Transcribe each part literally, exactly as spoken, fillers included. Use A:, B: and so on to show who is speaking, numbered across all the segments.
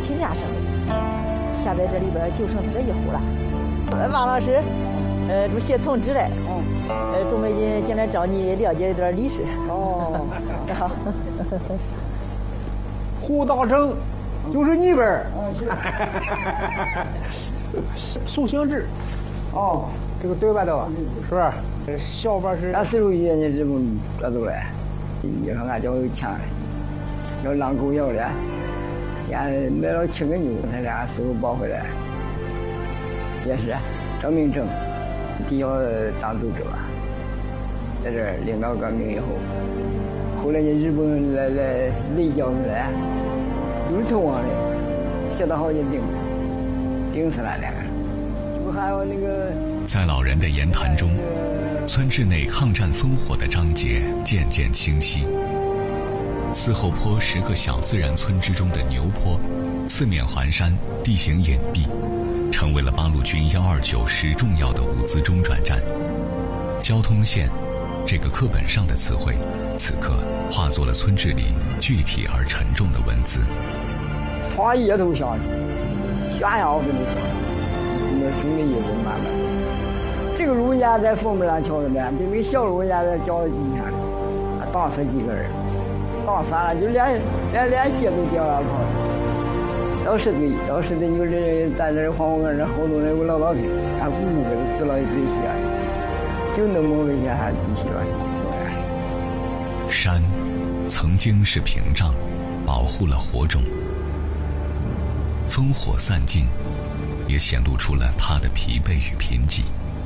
A: 亲家生的，现在这里边就剩他这一户了。王老师，呃，都写从职嘞，嗯，呃，准备进进来找你了解一段历史。哦，好。
B: 胡道成就是你辈儿，苏行之，哦，这个对吧都是吧？小辈是。
C: 俺四十岁呢，这不这都来，一上俺叫有钱了，要狼狗咬的，俺买了七个牛，他俩师傅抱回来，也是张明正，第要当组织吧，在这儿领导革命以后，后来呢日本人来来围剿出来，有逃亡的，写到好几顶，顶死了两个，不还有那个。
D: 在老人的言谈中，村志内抗战烽火的章节渐渐清晰。四后坡十个小自然村之中的牛坡，四面环山，地形隐蔽，成为了八路军幺二九师重要的物资中转站。交通线这个课本上的词汇，此刻化作了村志里具体而沉重的文字。
C: 花叶都像悬崖分的像，那兄弟也是慢慢。这个路沿在凤木兰桥那边，这个小路沿在脚底下，打死几个人，打死了就连连连血都掉了跑。到十岁，到十岁就是咱这黄河这好多人有老老病，俺姑姑给他做了一堆血，就那么危险还继续了。
D: 山曾经是屏障，保护了火种。烽火散尽，也显露出了他的疲惫与贫瘠。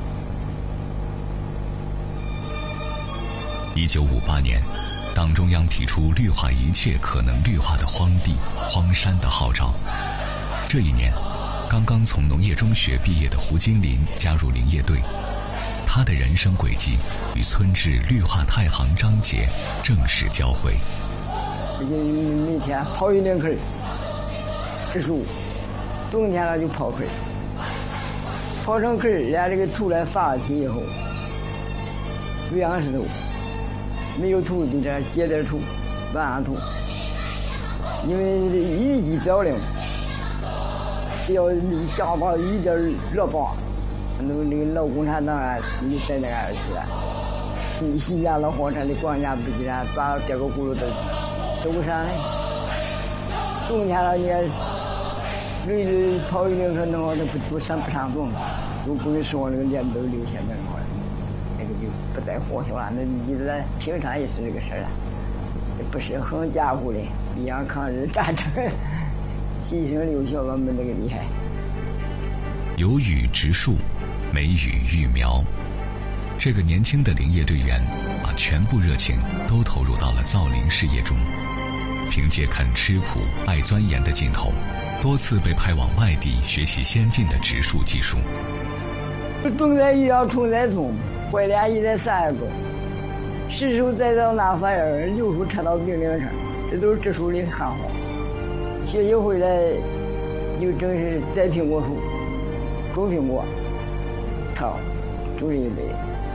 D: 一九五八年，党中央提出绿化一切可能绿化的荒地、荒山的号召。这一年，刚刚从农业中学毕业的胡金林加入林业队，他的人生轨迹与村志绿化太行章节正式交汇。
C: 每天跑一两坑，植树，冬天了就刨坑，刨成坑，连这个土来发起以后，有样石头。没有土，你这接点土，往上土。因为雨季早凉，只要你下把雨点热棒，那个那个老共产党啊，你在那儿去了。你新疆老黄山的管家不是然把这个轱辘都收上来。冬天了，你累累跑一两车那话，那不都上不上动，都不会说那个脸都流血那话。就不再活下了，那你来平常也是这个事儿了，不是很家伙的，一样抗日战争，牺牲流血我们那个厉害。
D: 有雨植树，没雨育苗。这个年轻的林业队员把全部热情都投入到了造林事业中，凭借肯吃苦、爱钻研的劲头，多次被派往外地学习先进的植树技术。
C: 冬在雨要虫在种。坏脸一在三个，十手再到那玩意儿，六手插到冰岭上，这都是植树的汉话。学习回来，就正是栽苹果树，种苹果，操，种一类。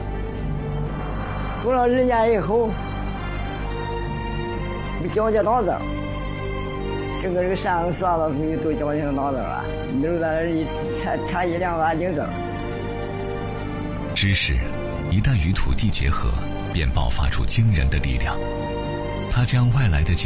C: 种了二年以后，你交接稻子，整个这个山上撒到出去都交接上稻子了，你都在那里插插一两把井子。
D: 知识一旦与土地结合，便爆发出惊人的力量。它将外来的技